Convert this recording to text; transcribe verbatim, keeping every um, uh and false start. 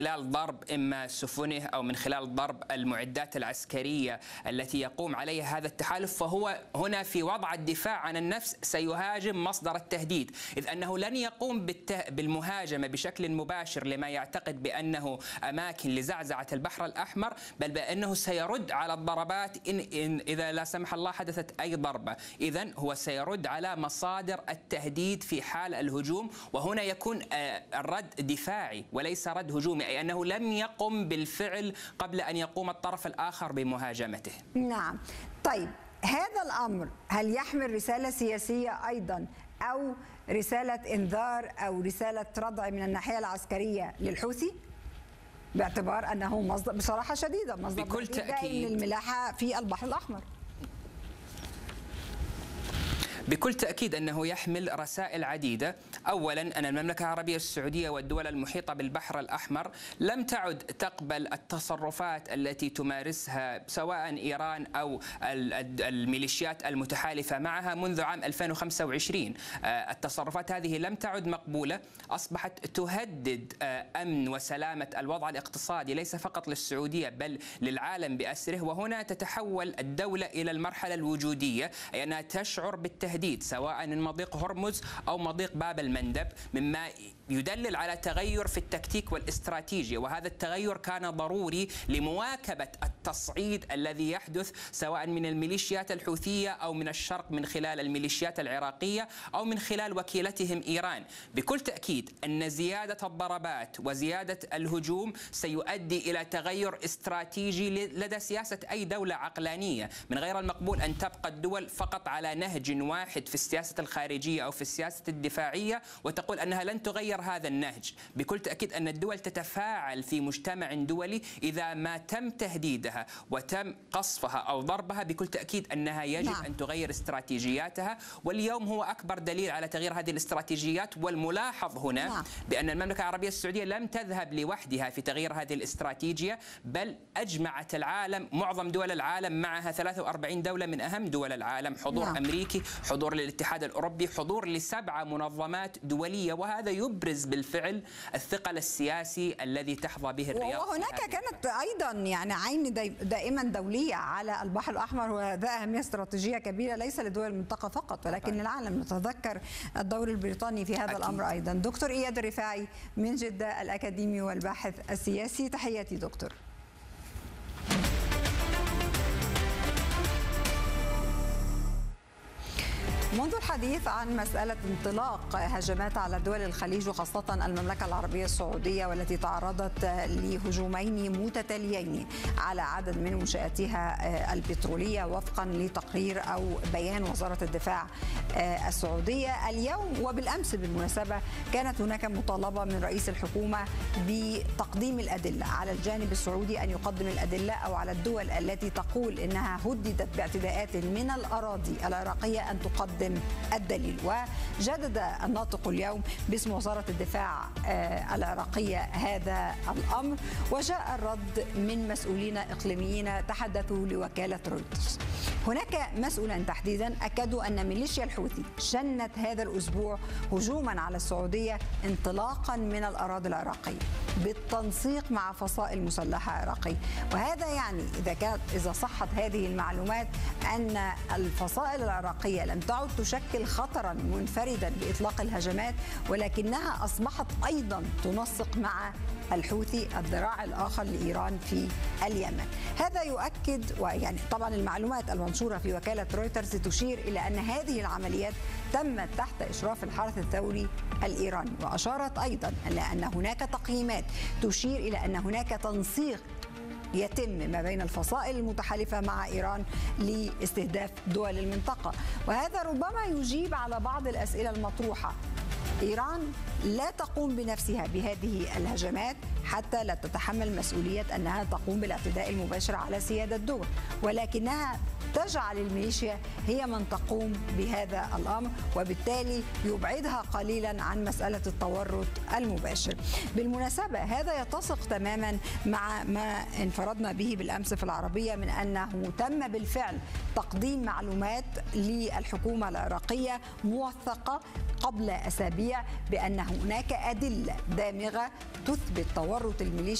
خلال ضرب إما سفنه أو من خلال ضرب المعدات العسكرية التي يقوم عليها هذا التحالف، فهو هنا في وضع الدفاع عن النفس سيهاجم مصدر التهديد، إذ أنه لن يقوم بالمهاجمة بشكل مباشر لما يعتقد بأنه أماكن لزعزعة البحر الأحمر، بل بأنه سيرد على الضربات إن, إن إذا لا سمح الله حدثت أي ضربة. إذن هو سيرد على مصادر التهديد في حال الهجوم، وهنا يكون الرد دفاعي وليس رد هجومي، أي أنه لم يقم بالفعل قبل أن يقوم الطرف الآخر بمهاجمته. نعم. طيب هذا الأمر هل يحمل رسالة سياسية أيضا أو رسالة إنذار أو رسالة ردع من الناحية العسكرية للحوثي؟ باعتبار أنه مصدر بصراحة شديدة مصدر بكل تأكيد للملاحة في البحر الأحمر. بكل تأكيد أنه يحمل رسائل عديدة. أولا أن المملكة العربية السعودية والدول المحيطة بالبحر الأحمر لم تعد تقبل التصرفات التي تمارسها سواء إيران أو الميليشيات المتحالفة معها منذ عام ألفين وخمسة وعشرين. التصرفات هذه لم تعد مقبولة، أصبحت تهدد أمن وسلامة الوضع الاقتصادي ليس فقط للسعودية بل للعالم بأسره، وهنا تتحول الدولة إلى المرحلة الوجودية، أي أنها تشعر بالتهديد سواء من مضيق هرمز أو مضيق باب المندب، مما يدلل على تغير في التكتيك والاستراتيجية، وهذا التغير كان ضروري لمواكبة التصعيد الذي يحدث سواء من الميليشيات الحوثية أو من الشرق من خلال الميليشيات العراقية أو من خلال وكيلتهم إيران. بكل تأكيد أن زيادة الضربات وزيادة الهجوم سيؤدي إلى تغير استراتيجي لدى سياسة أي دولة عقلانية. من غير المقبول أن تبقى الدول فقط على نهج واحد في السياسة الخارجية أو في السياسة الدفاعية وتقول أنها لن تغير هذا النهج. بكل تأكيد أن الدول تتفاعل في مجتمع دولي إذا ما تم تهديدها وتم قصفها أو ضربها، بكل تأكيد أنها يجب نعم. أن تغير استراتيجياتها، واليوم هو أكبر دليل على تغيير هذه الاستراتيجيات. والملاحظ هنا نعم. بأن المملكة العربية السعودية لم تذهب لوحدها في تغيير هذه الاستراتيجية، بل أجمعت العالم، معظم دول العالم معها ثلاثة وأربعين دولة من أهم دول العالم، حضور نعم. أمريكي، حضور للاتحاد الأوروبي، حضور لسبعة منظمات دولية، وهذا يبرز بالفعل الثقل السياسي الذي تحظى به الرياض. وهناك كانت أيضا يعني عين دائما دولية على البحر الأحمر، وذا أهمية استراتيجية كبيرة ليس لدول المنطقة فقط ولكن العالم. نتذكر الدور البريطاني في هذا أكيد. الأمر أيضا. دكتور إياد الرفاعي من جدة، الأكاديمي والباحث السياسي، تحياتي دكتور. منذ الحديث عن مسألة انطلاق هجمات على دول الخليج وخاصة المملكة العربية السعودية والتي تعرضت لهجومين متتاليين على عدد من منشآتها البترولية وفقا لتقرير أو بيان وزارة الدفاع السعودية، اليوم وبالأمس بالمناسبة كانت هناك مطالبة من رئيس الحكومة بتقديم الأدلة على الجانب السعودي، أن يقدم الأدلة أو على الدول التي تقول إنها هددت باعتداءات من الأراضي العراقية أن تقدم الدليل. وجدد الناطق اليوم باسم وزارة الدفاع العراقية هذا الأمر، وجاء الرد من مسؤولين إقليميين تحدثوا لوكالة رويترز. هناك مسؤولان تحديدا أكدوا أن ميليشيا الحوثي شنت هذا الأسبوع هجوما على السعودية انطلاقا من الأراضي العراقية بالتنسيق مع فصائل مسلحة عراقية، وهذا يعني إذا كانت إذا صحت هذه المعلومات أن الفصائل العراقية لم تعد تشكل خطرا منفردا بإطلاق الهجمات، ولكنها أصبحت أيضا تنسق مع الحوثي الذراع الآخر لإيران في اليمن. هذا يؤكد، ويعني طبعا المعلومات المنشورة في وكالة رويترز تشير إلى أن هذه العمليات تمت تحت إشراف الحرس الثوري الإيراني، وأشارت أيضا إلى أن هناك تقييمات تشير إلى أن هناك تنسيق يتم ما بين الفصائل المتحالفة مع إيران لاستهداف دول المنطقة، وهذا ربما يجيب على بعض الأسئلة المطروحة. إيران لا تقوم بنفسها بهذه الهجمات حتى لا تتحمل مسؤولية أنها تقوم بالاعتداء المباشر على سيادة الدول، ولكنها تجعل الميليشيا هي من تقوم بهذا الأمر، وبالتالي يبعدها قليلا عن مسألة التورط المباشر. بالمناسبة هذا يتسق تماما مع ما انفردنا به بالأمس في العربية من أنه تم بالفعل تقديم معلومات للحكومة العراقية موثقة قبل أسابيع الأسابيع بأن هناك أدلة دامغة تثبت تورط الميليشيا